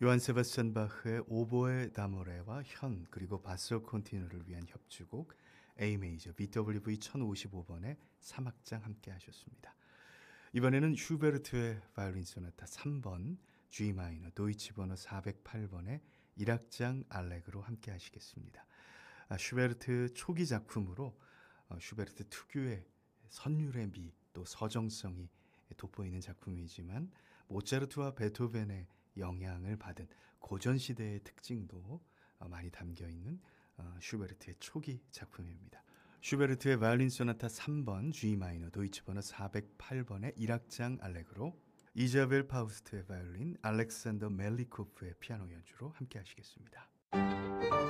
요한 세바스찬 바흐의 오보에 다모레와 현 그리고 바소 콘티뉴를 위한 협주곡 A 메이저 BWV 1055번의 3악장 함께 하셨습니다. 이번에는 슈베르트의 바이올린 소나타 3번 G 마이너 도이치 번호 408번의 1악장 알레그로 함께 하시겠습니다. 슈베르트 초기 작품으로 슈베르트 특유의 선율의 미 또 서정성이 돋보이는 작품이지만 모차르트와 베토벤의 영향을 받은 고전시대의 특징도 많이 담겨있는 슈베르트의 초기 작품입니다. 슈베르트의 바이올린 소나타 3번 G 마이너 도이치 번호 408번의 1악장 알레그로, 이자벨 파우스트의 바이올린, 알렉산더 멜리코프의 피아노 연주로 함께 하시겠습니다.